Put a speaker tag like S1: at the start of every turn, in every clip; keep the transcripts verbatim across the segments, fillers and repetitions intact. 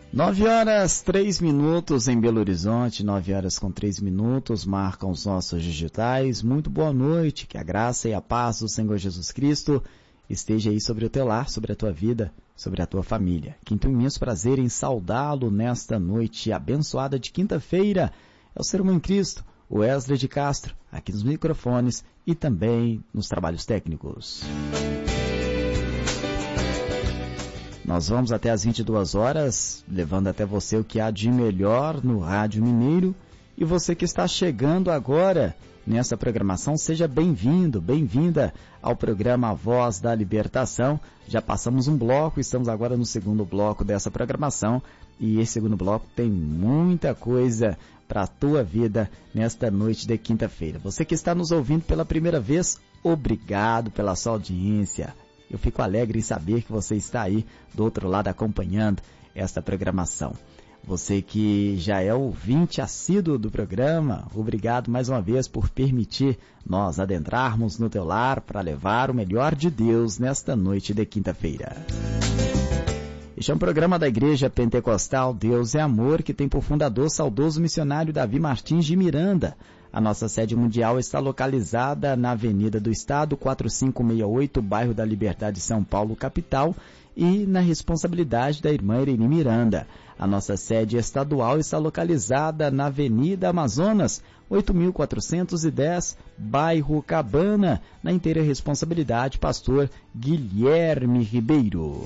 S1: Nove horas, três minutos em Belo Horizonte, nove horas com três minutos, marcam os nossos digitais. Muito boa noite, que a graça e a paz do Senhor Jesus Cristo esteja aí sobre o teu lar, sobre a tua vida, sobre a tua família. Quinto imenso prazer em saudá-lo nesta noite abençoada de quinta-feira. É o Ser Humano em Cristo, o Wesley de Castro, aqui nos microfones e também nos trabalhos técnicos. Nós vamos até às vinte e duas horas, levando até você o que há de melhor no Rádio Mineiro. E você que está chegando agora nessa programação, seja bem-vindo, bem-vinda ao programa Voz da Libertação. Já passamos um bloco, estamos agora no segundo bloco dessa programação. E esse segundo bloco tem muita coisa para a tua vida nesta noite de quinta-feira. Você que está nos ouvindo pela primeira vez, obrigado pela sua audiência. Eu fico alegre em saber que você está aí do outro lado acompanhando esta programação. Você que já é ouvinte assíduo do programa, obrigado mais uma vez por permitir nós adentrarmos no teu lar para levar o melhor de Deus nesta noite de quinta-feira. Este é um programa da Igreja Pentecostal Deus é Amor, que tem por fundador o saudoso missionário Davi Martins de Miranda. A nossa sede mundial está localizada na Avenida do Estado, quatro cinco seis oito, bairro da Liberdade, São Paulo, capital, e na responsabilidade da irmã Irene Miranda. A nossa sede estadual está localizada na Avenida Amazonas, oito mil quatrocentos e dez, bairro Cabana, na inteira responsabilidade pastor Guilherme Ribeiro.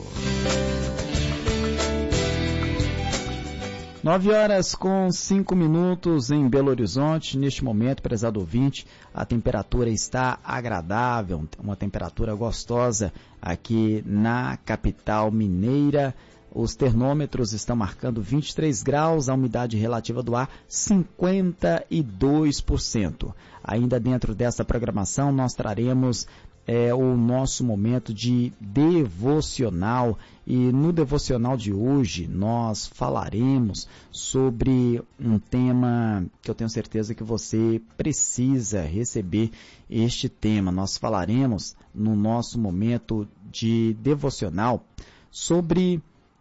S1: Nove horas com cinco minutos em Belo Horizonte. Neste momento, prezado ouvinte, a temperatura está agradável, uma temperatura gostosa aqui na capital mineira. Os termômetros estão marcando vinte e três graus, a umidade relativa do ar cinquenta e dois por cento. Ainda dentro dessa programação, nós traremos é, o nosso momento de devocional. E no devocional de hoje nós falaremos sobre um tema que eu tenho certeza que você precisa receber este tema. Nós falaremos no nosso momento de devocional sobre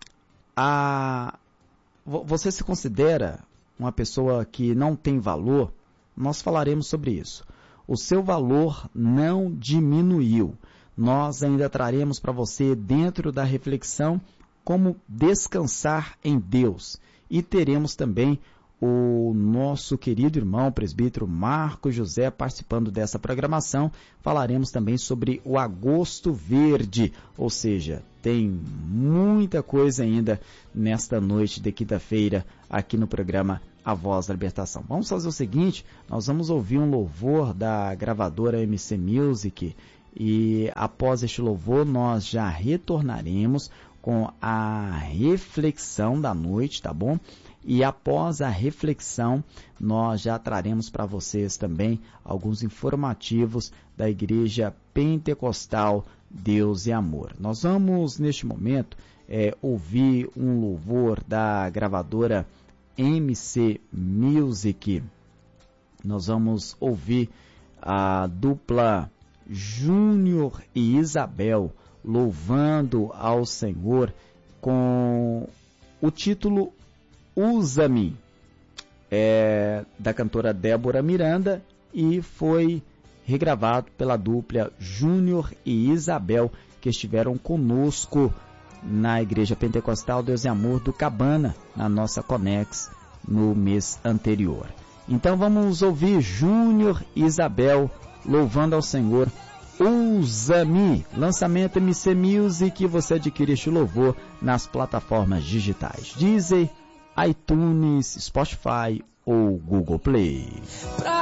S1: a... Você se considera uma pessoa que não tem valor? Nós falaremos sobre isso. O seu valor não diminuiu. Nós ainda traremos para você, dentro da reflexão, como descansar em Deus. E teremos também o nosso querido irmão, presbítero Marcos José, participando dessa programação. Falaremos também sobre o Agosto Verde, ou seja, tem muita coisa ainda nesta noite de quinta-feira aqui no programa A Voz da Libertação. Vamos fazer o seguinte, nós vamos ouvir um louvor da gravadora M C Music. E após este louvor, nós já retornaremos com a reflexão da noite, tá bom? E após a reflexão, nós já traremos para vocês também alguns informativos da Igreja Pentecostal Deus é Amor. Nós vamos, neste momento, é, ouvir um louvor da gravadora M C Music. Nós vamos ouvir a dupla Júnior e Isabel louvando ao Senhor com o título Usa-me, é, da cantora Débora Miranda, e foi regravado pela dupla Júnior e Isabel, que estiveram conosco na Igreja Pentecostal Deus é Amor do Cabana, na nossa Conex, no mês anterior. Então vamos ouvir Júnior e Isabel louvando ao Senhor, Usa-me, lançamento M C Music. Você adquire este louvor nas plataformas digitais Deezer, iTunes, Spotify ou Google Play. Pra